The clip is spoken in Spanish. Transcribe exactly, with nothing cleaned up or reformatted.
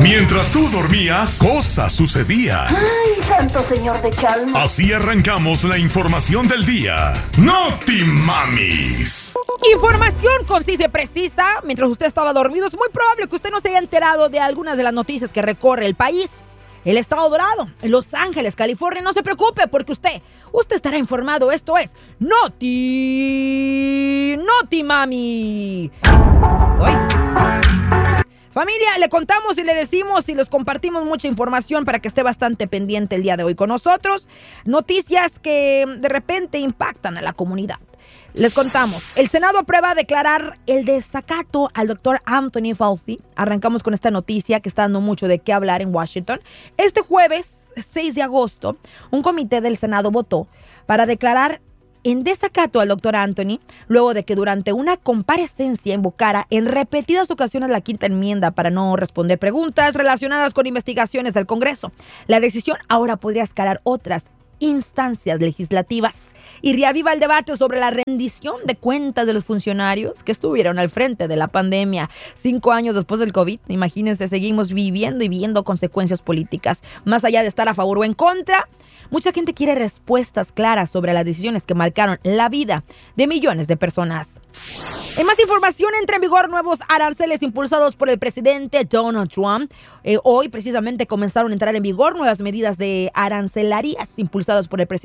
Mientras tú dormías, cosas sucedían. ¡Ay, santo señor de Chalma! Así arrancamos la información del día. ¡Noti Mamis! Información concisa y precisa. Mientras usted estaba dormido, es muy probable que usted no se haya enterado de algunas de las noticias que recorre el país. El Estado Dorado, en Los Ángeles, California. No se preocupe, porque usted, usted estará informado. Esto es Noti... Noti Mami. Hoy... Familia, le contamos y le decimos y les compartimos mucha información para que esté bastante pendiente el día de hoy con nosotros. Noticias que de repente impactan a la comunidad. Les contamos, el Senado aprueba declarar el desacato al doctor Anthony Fauci. Arrancamos con esta noticia que está dando mucho de qué hablar en Washington. Este jueves, seis de agosto, un comité del Senado votó para declarar en desacato al doctor Anthony, luego de que durante una comparecencia invocara en repetidas ocasiones la quinta enmienda para no responder preguntas relacionadas con investigaciones del Congreso. La decisión ahora podría escalar otras instancias legislativas y reaviva el debate sobre la rendición de cuentas de los funcionarios que estuvieron al frente de la pandemia. Cinco años después del COVID, imagínense, seguimos viviendo y viendo consecuencias políticas. Más allá de estar a favor o en contra, mucha gente quiere respuestas claras sobre las decisiones que marcaron la vida de millones de personas. En más información, entra en vigor nuevos aranceles impulsados por el presidente Donald Trump. Eh, hoy, precisamente, comenzaron a entrar en vigor nuevas medidas de arancelarías impulsadas por el presidente